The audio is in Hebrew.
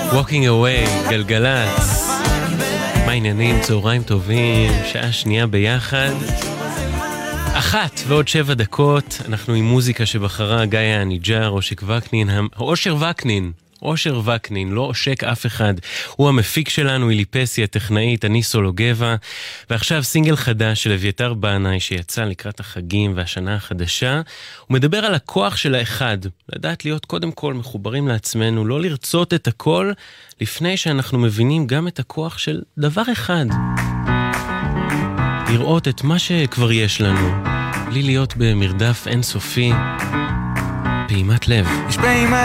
Walking Away, גלגלץ. מה העניינים? צהריים טובים, שעה שנייה ביחד. 1:07, אנחנו עם מוזיקה שבחרה גאיה הניג'ר, אושר וקנין, לא עושק אף אחד. הוא המפיק שלנו, איליפסי הטכנאית, אני סולוגבה, ועכשיו סינגל חדש של אביתר בנאי שיצא לקראת החגים והשנה החדשה. הוא מדבר על הכוח של האחד, לדעת להיות קודם כל מחוברים לעצמנו, לא לרצות את הכל לפני שאנחנו מבינים גם את הכוח של דבר אחד. לראות את מה שכבר יש לנו, בלי להיות במרדף אינסופי. פעימת לב. יש פעימת